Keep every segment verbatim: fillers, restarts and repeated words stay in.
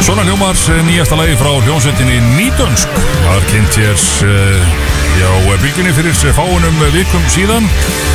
Svona hljómar nýjasta lagi frá hljómsveitinni Nýdönsk. Það er kynnt hér uh, já, bylginni fyrir fáunum vikum síðan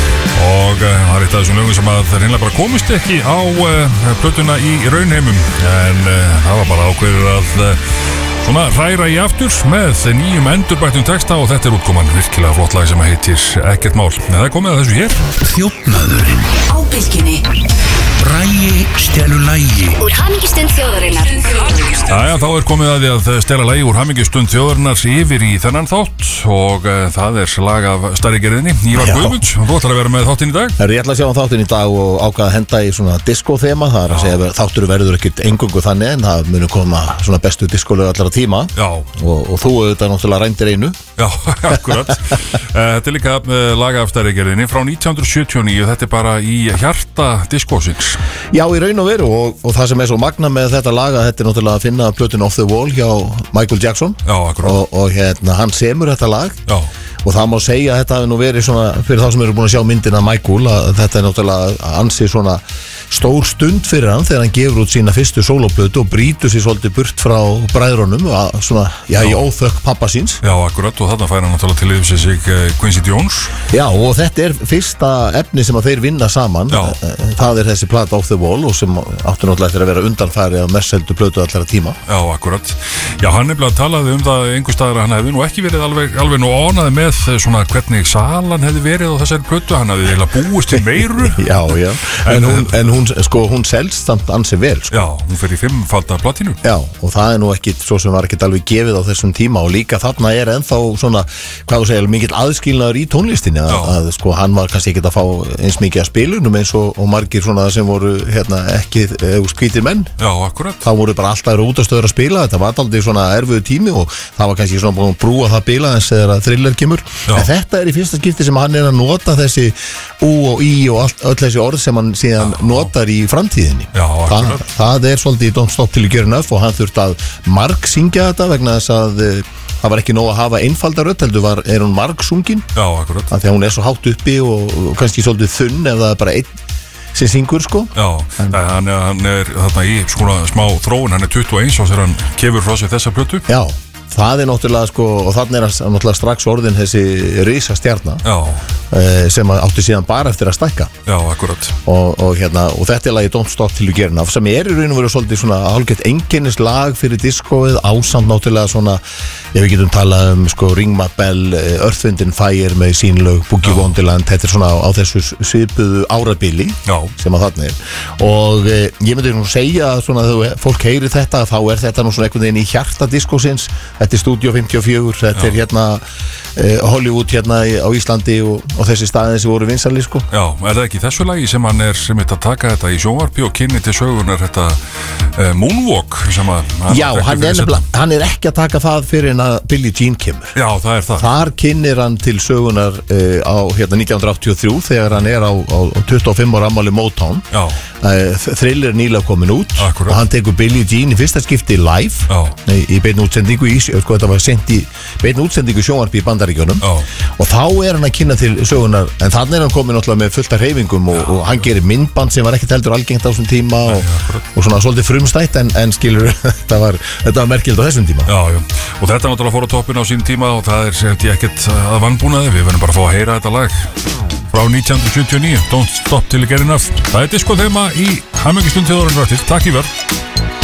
og uh, það er eitt af þessum lögum sem að það reynilega bara komist ekki á uh, plötuna í raunheimum en uh, það var bara ákveður að uh, svona hræra í aftur með nýjum endurbættum texta og þetta er útkoman virkilega flott lag sem heitir Ekkert mál. En það er komið að þessu hér. Þjófnaðurinn á bylginni. Bragi stelur lagi Úr hamingjustund þjóðarinnar. Jæja, þá er komið að því að stela lagi úr hamingjustund þjóðarinnar yfir í þennan þátt og uh, það er slag af stærri gerðinni. Ívar Guðmunds, þú ætlar að vera með þáttinn í dag. Herru, ég ætla að sjá um þáttinn í dag og ákvað að henda í svona disco-þema. Það er að segja að þáttur verður ekkert eingöngu þannig en það munur koma svona bestu disco-lög allara tíma. Já. Og, og þú auðvitað náttúrulega rændir einu. Já, akkurat. Þetta er líka lag af stærri gerðinni frá nítján hundruð sjötíu og níu. Þetta er bara í hjarta diskósins. Já, í raun og veru og, og það sem er svo magna með þetta laga, þetta er náttúrulega að finna plötun Off the Wall hjá Michael Jackson. Já, akkurat. Og, og hérna, hann semur þetta lag. Já. Og það má segja að þetta hafi nú verið svona, fyrir þá sem eru búin að sjá myndina Michael, að þetta er náttúrulega ansið svona stór stund fyrir hann þegar hann gefur út sína fyrstu sólóplötu og brýtur sér svolítið burt frá bræðrunum, svona, já, já. Í óþökk pappa síns. Já, akkurat, og þarna fær hann náttúrulega til yfir sig Quincy Jones. Já, og þetta er fyrsta efni sem að þeir vinna saman. Já. Það er þessi plata Off the Wall og sem áttu náttúrulega eftir að vera undanfæri af mest seldu plötu allara tíma. Já, akkurat. Já, hann nefnilega talaði um það einhver staðar að hann hefði nú ekki verið alveg, alveg nú ánaði með svona hvernig salan hefði verið á þessari plötu, hann hefði eiginlega búist til meiru. Já, já, en, en, hún, en hún, sko, hún selst samt ansið vel, sko. Já, hún fer í fimmfalda platínu. Já, og það er nú ekki, svo sem var ekkert alveg gefið á þessum tíma og líka þarna er ennþá svona, hvað þú segir, mikill aðskilnaður í tónlistinni að, að, sko, hann var kannski ekkert að fá eins mikið að spilunum eins og, og margir svona sem voru, hérna, ekki skvítir menn. Já, akkurat. Það voru bara alltaf útastöður að spila, þetta var aldrei svona erfiðu tími og það var kannski svona búin að brúa það bila eins þegar Thriller kemur. En þetta er í fyrsta skipti sem hann er að nota þessi ú og í og allt, öll þessi orð sem hann síðan já. Notar í framtíðinni. Já, Þa, það er svolítið Don't Stop Till You Get Enough og hann þurfti að marg syngja þetta vegna þess að það var ekki nóg að hafa einfalda rödd, heldur var, er hún marg sungin. Já, akkurat. Því að hún er svo hátt uppi og, og kannski svolítið þunn ef það er bara einn sem syngur, sko. Já, en hann, hann er þarna í svona smá þróun, hann er tuttugu og eins og þegar hann kefur frá sig þessa plötu. Já. Það er náttúrulega, sko, og þannig er náttúrulega strax orðin þessi risa stjarna e, sem átti síðan bara eftir að stækka. Já, akkurat. Og, og, hérna, og þetta er lagi Don't Stop Till You Get Enough sem er í raun og veru svolítið svona hálfgett einkennislag fyrir diskóið, ásamt náttúrulega svona, ef við getum talað um sko Ring My Bell, Earth, Wind and Fire með sínlög, Boogie Wonderland, þetta er svona á þessu svipuðu árabili Já. Sem að þarna er. Og e, ég myndi nú segja að svona þegar fólk heyri þetta, þá er þetta nú svona einhvern veginn í hjarta diskósins. Þetta er Studio fimmtíu og fjögur, þetta Já. Er hérna uh, Hollywood hérna á Íslandi og, og þessi staðin sem voru vinsanli, sko. Já, er það ekki þessu lagi sem hann er sem þetta að taka þetta í sjónvarpi og kynni til sögunar þetta uh, Moonwalk sem að Já, hann er, nefnilega, hann er ekki að taka það fyrir en að Billie Jean kemur. Já, það er það. Þar kynnir hann til sögunar uh, á hérna nítján hundruð áttatíu og þrjú þegar hann er á, á, á tuttugu og fimm ára afmæli Motown. Já. Uh, Thriller nýlega komin út. Akkurat. Og hann tekur Billie Jean í fyrsta skipti live í, í beinu útsendingu í sko, þetta var sent í beinu útsendingu sjónvarpi í Bandaríkjunum oh. og þá er hann að kynna til sögunar en þannig er hann komin náttúrulega með fullt af hreyfingum og, og hann gerir myndband sem var ekkert heldur algengt á þessum tíma og, ja, og svona svolítið frumstætt en, en skilur þetta var, þetta var merkild á þessum tíma já, já. Og þetta náttúrulega fór á toppin á sín tíma og það er held ég ekkert að vanbúnaði við verðum bara að fá að heyra þetta lag frá nítján hundruð sjötíu og níu Don't Stop Till You Get Enough. Það er disko þema í hamingjustund þjóðarinnar. Takk Ívar.